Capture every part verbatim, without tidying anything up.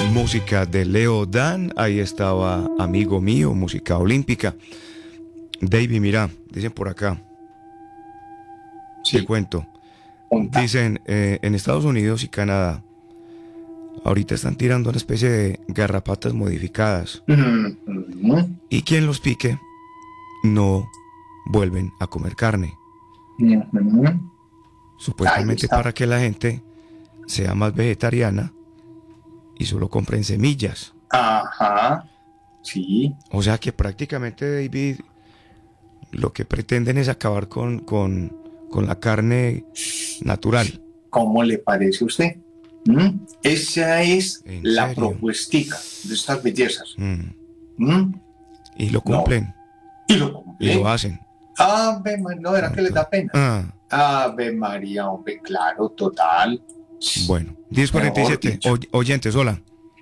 Música de Leo Dan, ahí estaba Amigo Mío, música olímpica. David, mira, dicen por acá, Sí. te cuento, Punta. dicen eh, en Estados Unidos y Canadá, ahorita están tirando una especie de garrapatas modificadas Ujú, y quien los pique no vuelven a comer carne, ujú. Ahí supuestamente está. para que la gente sea más vegetariana y solo compren semillas. Ajá. Sí. O sea que prácticamente, David, lo que pretenden es acabar con, con, con la carne natural. ¿Cómo le parece a usted? ¿Mm? Esa es ¿En la serio? propuestica de estas bellezas. Mm. ¿Mm? Y lo No. cumplen, Y lo y lo cumple. hacen. Ave María, no, era que le da pena. Ah, Ave María, hombre, claro, total. bueno, diez cuarenta y Mejor siete. dicho. Oy- oyentes, hola.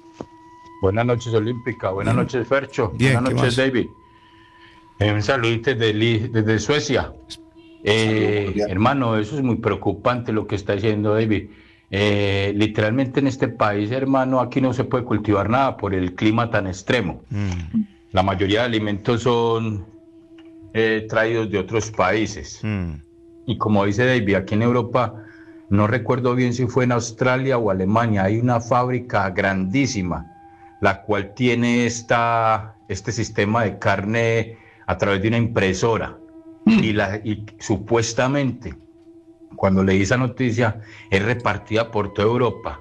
Buenas noches, Olímpica. Buenas Bien, noches, Fercho. bien, Buenas ¿qué noches, más? David. Eh, un saludito desde, Li- desde Suecia. Saludo Eh, cordial. hermano, eso es muy preocupante lo que está diciendo David. Eh, literalmente en este país, hermano, aquí no se puede cultivar nada por el clima tan extremo. Mm, La mayoría de alimentos son eh, traídos de otros países. mm, Y como dice David, aquí en Europa, no recuerdo bien si fue en Australia o Alemania, hay una fábrica grandísima, la cual tiene esta, este sistema de carne a través de una impresora. Y, la, y supuestamente, cuando leí esa noticia, es repartida por toda Europa.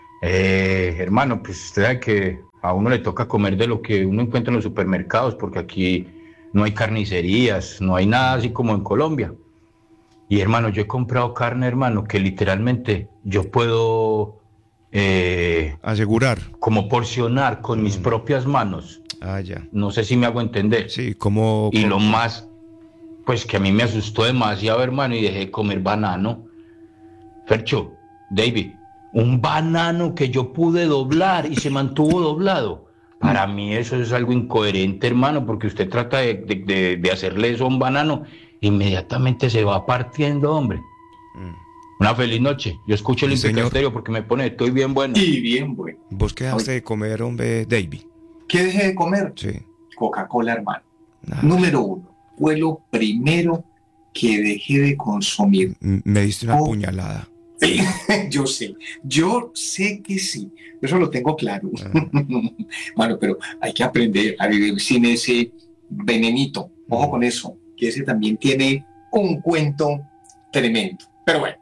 Eh, hermano, pues usted sabe que a uno le toca comer de lo que uno encuentra en los supermercados, porque aquí no hay carnicerías, no hay nada así como en Colombia. Y hermano, yo he comprado carne, hermano, que literalmente yo puedo eh, asegurar. como porcionar con mis Mm. propias manos. Ah, ya. No sé si me hago entender. Sí, como... Y co- lo más, pues que a mí me asustó demasiado, hermano, y dejé de comer banano. Fercho, David, un banano que yo pude doblar y se mantuvo doblado. Para mí eso es algo incoherente, hermano, porque usted trata de, de, de, de hacerle eso a un banano, inmediatamente se va partiendo, hombre. Mm. Una feliz noche. Yo escucho Sí, Olímpica señor. Estéreo porque me pone, estoy bien bueno. Y bien, bueno. Vos quedaste de comer, hombre, David. ¿Qué dejé de comer? Sí. Coca-Cola, hermano. Ah, Número uno. Fue lo primero que dejé de consumir. m- me diste una Oh. puñalada. Sí, yo sé, yo sé que sí, eso lo tengo claro. Ah. Bueno, pero hay que aprender a vivir sin ese venenito. Ojo Mm. con eso, que ese también tiene un cuento tremendo. Pero bueno,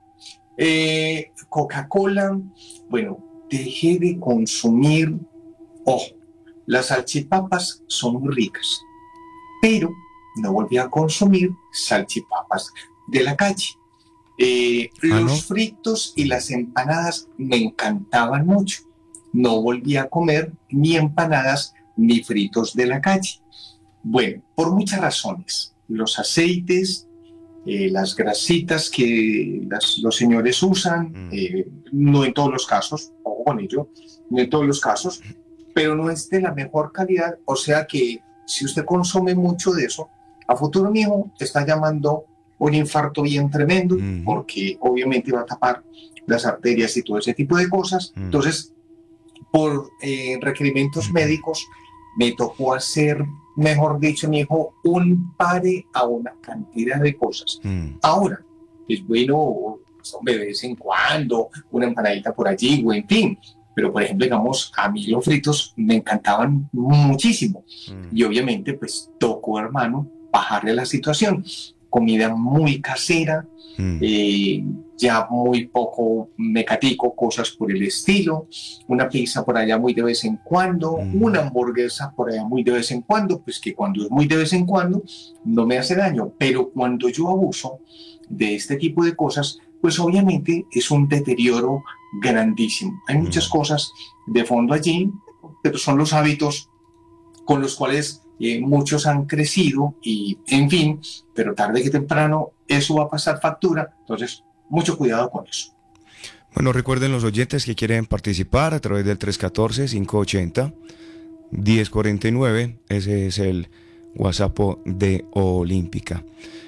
eh, Coca-Cola, bueno, dejé de consumir, ojo, las salchipapas son muy ricas, pero no volví a consumir salchipapas de la calle. Eh, Ah, los ¿no? fritos y las empanadas me encantaban mucho. No volví a comer ni empanadas ni fritos de la calle. Bueno, por muchas razones. Los aceites, eh, las grasitas que las- los señores usan, Mm. eh, no en todos los casos, ojo con ello, no en todos los casos, pero no es de la mejor calidad. O sea que si usted consume mucho de eso, a futuro mi hijo está llamando un infarto bien tremendo, Ujú. porque obviamente va a tapar las arterias y todo ese tipo de cosas. Mm. Entonces, por eh, requerimientos Ujú. médicos, me tocó hacer, mejor dicho, mi hijo, un pare a una cantidad de cosas. Mm. Ahora, es bueno, pues, hombre, de vez en cuando, una empanadita por allí, o en fin. Pero, por ejemplo, digamos, a mí los fritos me encantaban muchísimo. Mm. Y obviamente, pues, tocó, hermano, bajarle la situación. Comida muy casera, Mm. eh, ya muy poco mecatico, cosas por el estilo, una pizza por allá muy de vez en cuando, Mm. una hamburguesa por allá muy de vez en cuando, pues que cuando es muy de vez en cuando no me hace daño, pero cuando yo abuso de este tipo de cosas, pues obviamente es un deterioro grandísimo. Hay muchas Mm. cosas de fondo allí, pero son los hábitos con los cuales eh, muchos han crecido y, en fin, pero tarde que temprano eso va a pasar factura, entonces mucho cuidado con eso. Bueno, recuerden los oyentes que quieren participar a través del tres uno cuatro, cinco ocho cero, uno cero cuatro nueve. Ese es el WhatsApp de Olímpica.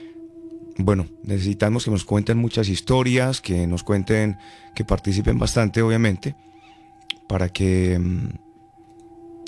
Bueno, necesitamos que nos cuenten muchas historias, que nos cuenten, que participen bastante, obviamente, para que,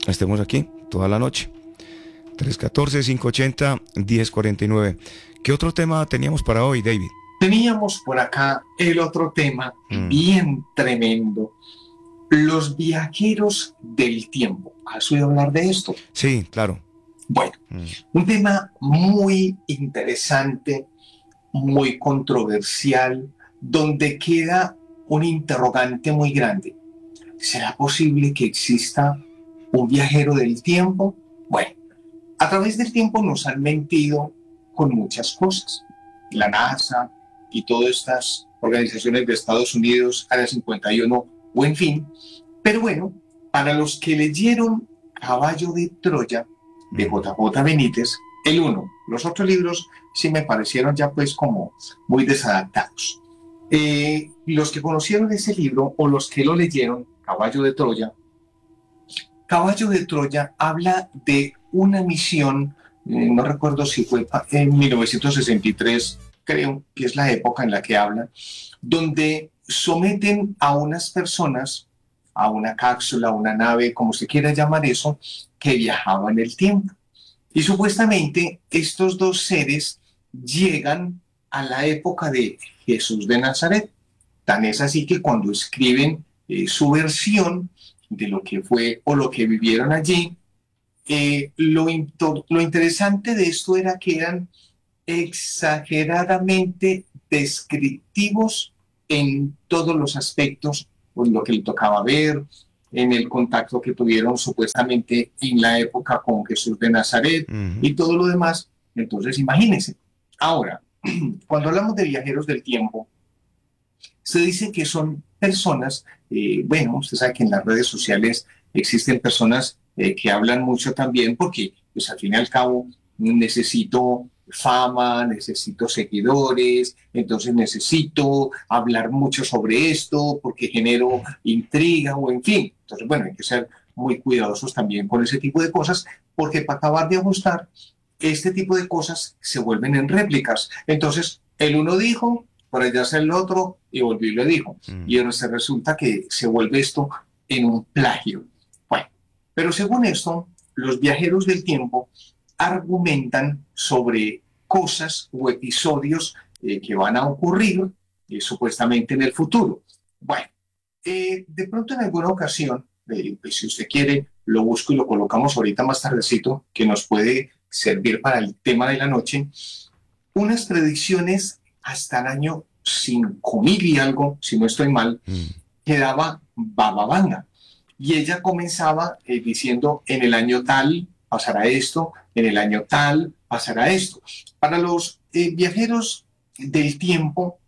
estemos aquí toda la noche. tres uno cuatro, cinco ocho cero, uno cero cuatro nueve. ¿Qué otro tema teníamos para hoy, David? Teníamos por acá el otro tema mm. bien tremendo. Los viajeros del tiempo. ¿Has oído hablar de esto? Sí, claro. Bueno, mm. un tema muy interesante, muy controversial, donde queda un interrogante muy grande. ¿Será posible que exista un viajero del tiempo? Bueno, a través del tiempo nos han mentido con muchas cosas. La NASA y todas estas organizaciones de Estados Unidos, Área cincuenta y uno, o en fin. Pero bueno, para los que leyeron Caballo de Troya, de J J Benítez, el uno, los otros libros sí me parecieron ya pues como muy desadaptados. Eh, los que conocieron ese libro o los que lo leyeron, Caballo de Troya, Caballo de Troya habla de una misión, eh, no recuerdo si fue en mil novecientos sesenta y tres, creo que es la época en la que habla, donde someten a unas personas, a una cápsula, a una nave, como se quiera llamar eso, que viajaba en el tiempo. Y supuestamente estos dos seres llegan a la época de Jesús de Nazaret. Tan es así que cuando escriben eh, su versión de lo que fue o lo que vivieron allí, eh, lo, lo interesante de esto era que eran exageradamente descriptivos en todos los aspectos, pues lo que le tocaba ver, en el contacto que tuvieron supuestamente en la época con Jesús de Nazaret uh-huh. y todo lo demás. Entonces, imagínense. Ahora, cuando hablamos de viajeros del tiempo, se dice que son personas, eh, bueno, usted sabe que en las redes sociales existen personas eh, que hablan mucho también porque, pues al fin y al cabo, necesito fama, necesito seguidores, entonces necesito hablar mucho sobre esto porque genero intriga o en fin. Entonces, bueno, hay que ser muy cuidadosos también con ese tipo de cosas porque para acabar de ajustar, este tipo de cosas se vuelven en réplicas. Entonces, el uno dijo, por allá hace el otro y volvió y le dijo. Mm. Y entonces resulta que se vuelve esto en un plagio. Bueno, pero según esto, los viajeros del tiempo argumentan sobre cosas o episodios eh, que van a ocurrir eh, supuestamente en el futuro. Bueno, eh, de pronto en alguna ocasión, eh, pues si usted quiere, lo busco y lo colocamos ahorita más tardecito, que nos puede servir para el tema de la noche, unas predicciones hasta el año cinco mil y algo, si no estoy mal, mm. que daba Baba Vanga. Y ella comenzaba eh, diciendo, en el año tal pasará esto, en el año tal pasará esto. Para los eh, viajeros del tiempo,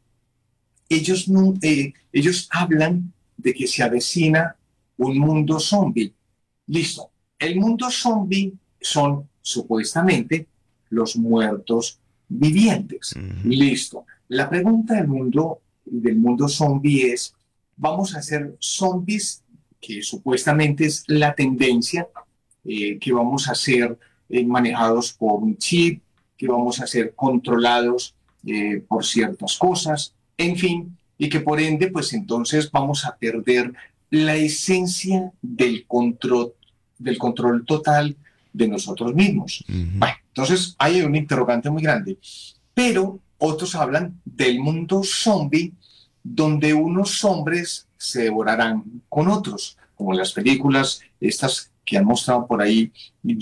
ellos, no, eh, ellos hablan de que se avecina un mundo zombie. Listo. El mundo zombie son supuestamente los muertos vivientes. Uh-huh. Listo. La pregunta del mundo, del mundo zombie es, ¿vamos a ser zombies, que supuestamente es la tendencia, eh, que vamos a ser eh, manejados por un chip, que vamos a ser controlados eh, por ciertas cosas, en fin, y que por ende, pues entonces vamos a perder la esencia del control, del control total de nosotros mismos? Uh-huh. Bueno, entonces hay un interrogante muy grande. Pero otros hablan del mundo zombie, donde unos hombres se devorarán con otros, como las películas estas que han mostrado por ahí.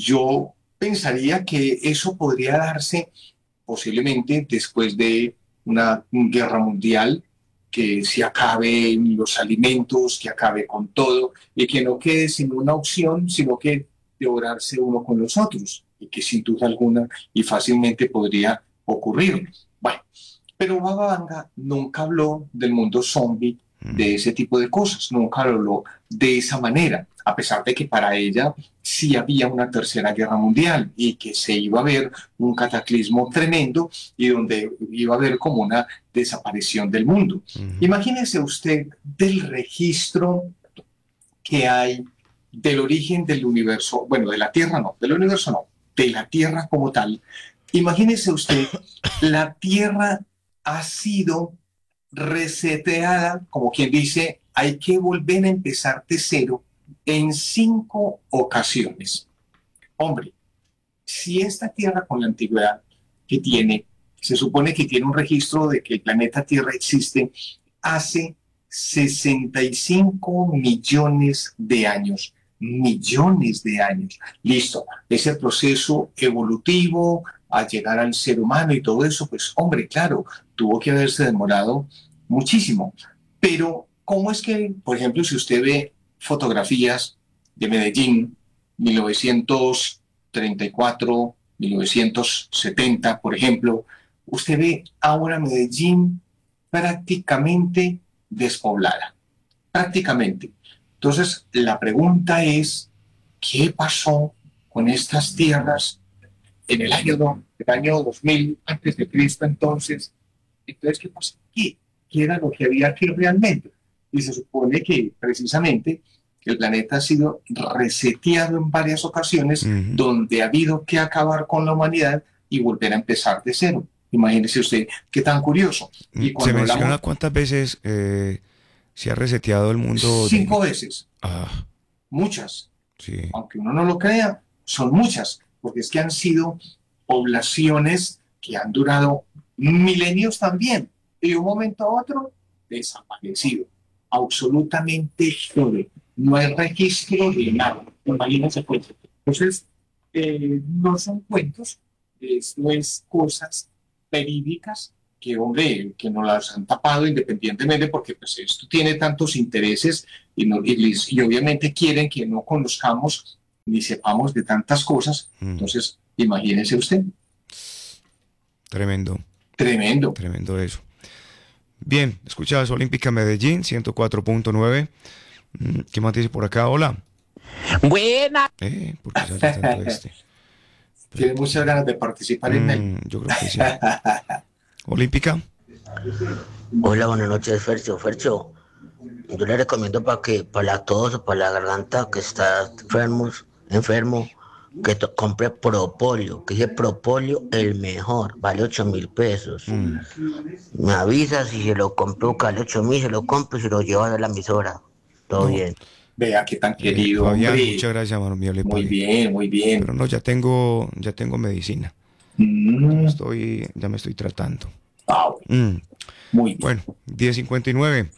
Yo pensaría que eso podría darse posiblemente después de una guerra mundial, que se acaben los alimentos, que acabe con todo, y que no quede sin una opción, sino que devorarse uno con los otros, y que sin duda alguna y fácilmente podría ocurrir. Bueno, pero Baba Vanga nunca habló del mundo zombie, de ese tipo de cosas, nunca habló de esa manera, a pesar de que para ella sí había una tercera guerra mundial y que se iba a ver un cataclismo tremendo y donde iba a haber como una desaparición del mundo. Uh-huh. Imagínese usted del registro que hay del origen del universo, bueno, de la Tierra no, del universo no, de la Tierra como tal. Imagínese usted, la Tierra ha sido reseteada, como quien dice, hay que volver a empezar de cero en cinco ocasiones. Hombre, si esta Tierra con la antigüedad que tiene, se supone que tiene un registro de que el planeta Tierra existe hace sesenta y cinco millones de años, millones de años. Listo, ese proceso evolutivo a llegar al ser humano y todo eso, pues hombre, claro, tuvo que haberse demorado muchísimo. Pero, ¿cómo es que, por ejemplo, si usted ve fotografías de Medellín, mil novecientos treinta y cuatro, mil novecientos setenta, por ejemplo, usted ve ahora Medellín prácticamente despoblada, prácticamente. Entonces, la pregunta es, ¿qué pasó con estas tierras en el año, el año dos mil antes de Cristo entonces? Entonces, ¿qué pasó aquí? ¿Qué era lo que había aquí realmente? Y se supone que precisamente el planeta ha sido reseteado en varias ocasiones, uh-huh. donde ha habido que acabar con la humanidad y volver a empezar de cero. Imagínese usted qué tan curioso. Y ¿se menciona hablamos, cuántas veces eh, se ha reseteado el mundo? Cinco de... veces. Ah. Muchas. Sí. Aunque uno no lo crea, son muchas, porque es que han sido poblaciones que han durado milenios también, y de un momento a otro, desaparecido. Absolutamente todo. No hay registro de nada. Imagínense pues. Entonces, eh, no son cuentos, esto es cosas verídicas que, hombre, que nos las han tapado independientemente porque pues esto tiene tantos intereses y, no, y, y obviamente quieren que no conozcamos ni sepamos de tantas cosas. Mm. Entonces, imagínese usted. Tremendo. Tremendo. Tremendo eso. Bien, escuchas Olímpica Medellín, ciento cuatro punto nueve. ¿Qué más dice por acá? Hola. Buena. Eh, ¿por qué sale tanto este? Tiene muchas ganas de participar en él. Mm, yo creo que sí. Olímpica. Hola, buenas noches, Fercho. Fercho, yo le recomiendo para que, para la tos o para la garganta que está enfermo, enfermo que to- compre Propolio, que dice Propolio el mejor, vale ocho mil pesos. Mm. Me avisa si se lo compro, que vale ocho mil, se lo compro y se lo llevo a la emisora. Todo no. bien. Vea qué tan querido, eh, Fabián, hombre. Muchas gracias, mano mío. Le muy pagué. bien, muy bien. Pero no, ya tengo, ya tengo medicina. Mm. Ya, estoy, ya me estoy tratando. Wow. Mm. Muy bien. Bueno, diez cincuenta y nueve.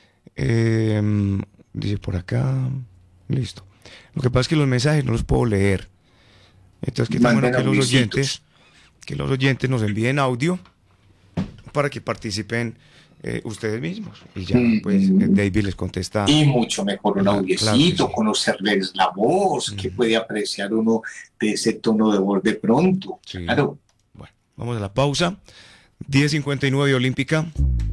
Eh, dice por acá. Listo. Lo que pasa es que los mensajes no los puedo leer. Entonces, que bueno que los oyentes, que los oyentes nos envíen audio para que participen eh, ustedes mismos. Y ya, mm, pues, mm. David les contesta. Y mucho mejor un audiecito, claro sí. conocerles la voz, mm. que puede apreciar uno de ese tono de voz de pronto. Sí. Claro. Bueno, vamos a la pausa. diez cincuenta y nueve Olímpica.